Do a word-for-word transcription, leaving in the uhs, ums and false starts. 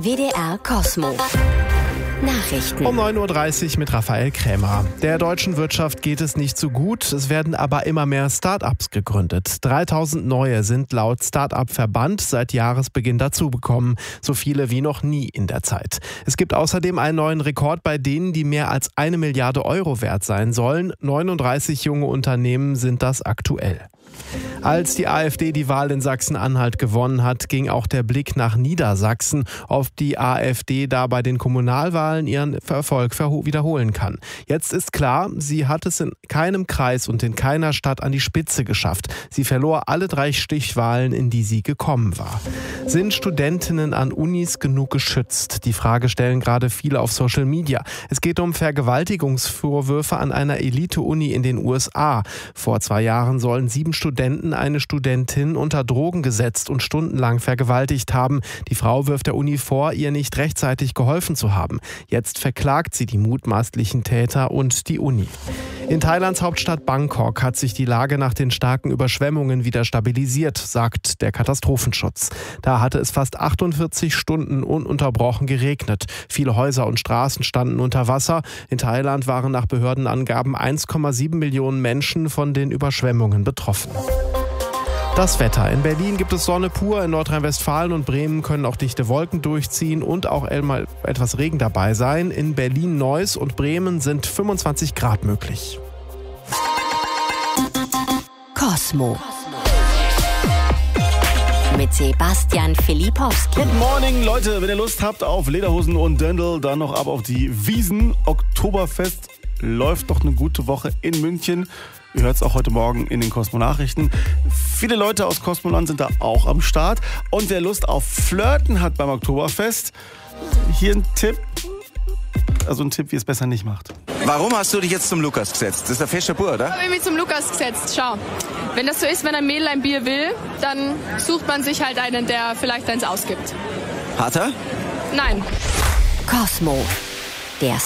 W D R Kosmo. Nachrichten. Um neun Uhr dreißig mit Raphael Krämer. Der deutschen Wirtschaft geht es nicht so gut. Es werden aber immer mehr Start-ups gegründet. dreitausend neue sind laut Start-up-Verband seit Jahresbeginn dazugekommen. So viele wie noch nie in der Zeit. Es gibt außerdem einen neuen Rekord bei denen, die mehr als eine Milliarde Euro wert sein sollen. neununddreißig junge Unternehmen sind das aktuell. Als die AfD die Wahl in Sachsen-Anhalt gewonnen hat, ging auch der Blick nach Niedersachsen, ob die AfD da bei den Kommunalwahlen ihren Erfolg wiederholen kann. Jetzt ist klar, sie hat es in keinem Kreis und in keiner Stadt an die Spitze geschafft. Sie verlor alle drei Stichwahlen, in die sie gekommen war. Sind Studentinnen an Unis genug geschützt? Die Frage stellen gerade viele auf Social Media. Es geht um Vergewaltigungsvorwürfe an einer Elite-Uni in den U S A. Vor zwei Jahren sollen sieben Studenten eine Studentin unter Drogen gesetzt und stundenlang vergewaltigt haben. Die Frau wirft der Uni vor, ihr nicht rechtzeitig geholfen zu haben. Jetzt verklagt sie die mutmaßlichen Täter und die Uni. In Thailands Hauptstadt Bangkok hat sich die Lage nach den starken Überschwemmungen wieder stabilisiert, sagt der Katastrophenschutz. Da hatte es fast achtundvierzig Stunden ununterbrochen geregnet. Viele Häuser und Straßen standen unter Wasser. In Thailand waren nach Behördenangaben eins Komma sieben Millionen Menschen von den Überschwemmungen betroffen. Das Wetter. In Berlin gibt es Sonne pur, in Nordrhein-Westfalen und Bremen können auch dichte Wolken durchziehen und auch mal etwas Regen dabei sein. In Berlin, Neuss und Bremen sind fünfundzwanzig Grad möglich. Kosmo. Mit Sebastian Filipowski. Good morning, Leute. Wenn ihr Lust habt auf Lederhosen und Dirndl, dann noch ab auf die Wiesn. Oktoberfest läuft doch eine gute Woche in München. Ihr hört es auch heute Morgen in den Kosmo-Nachrichten. Viele Leute aus Kosmoland sind da auch am Start. Und wer Lust auf Flirten hat beim Oktoberfest, hier ein Tipp. Also ein Tipp, wie es besser nicht macht. Warum hast du dich jetzt zum Lukas gesetzt? Das ist der feste Bur, oder? Ich habe mich zum Lukas gesetzt. Schau, wenn das so ist, wenn ein Mädel ein Bier will, dann sucht man sich halt einen, der vielleicht eins ausgibt. Hat er? Nein. Kosmo. Der